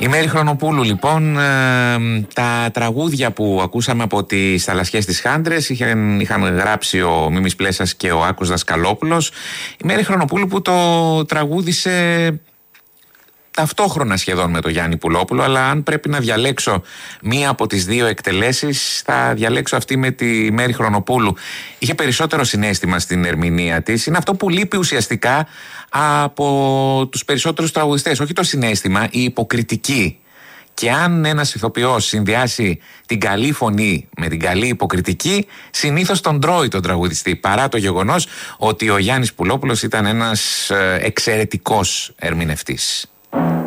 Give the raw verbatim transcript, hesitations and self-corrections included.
Η Μέρη Χρονοπούλου, λοιπόν, ε, τα τραγούδια που ακούσαμε από τις Θαλασσιές της Χάντρες είχαν, είχαν γράψει ο Μίμης Πλέσας και ο Άκος Δασκαλόπουλος. Η Μέρη Χρονοπούλου που το τραγούδισε ταυτόχρονα σχεδόν με τον Γιάννη Πουλόπουλο, αλλά αν πρέπει να διαλέξω μία από τις δύο εκτελέσεις, θα διαλέξω αυτή με τη Μέρη Χρονοπούλου. Είχε περισσότερο συναίσθημα στην ερμηνεία της. Είναι αυτό που λείπει ουσιαστικά από τους περισσότερους τραγουδιστές. Όχι το συναίσθημα, η υποκριτική. Και αν ένας ηθοποιός συνδυάσει την καλή φωνή με την καλή υποκριτική, συνήθως τον τρώει τον τραγουδιστή, παρά το γεγονός ότι ο Γιάννης Πουλόπουλος ήταν ένας εξαιρετικός ερμηνευτής.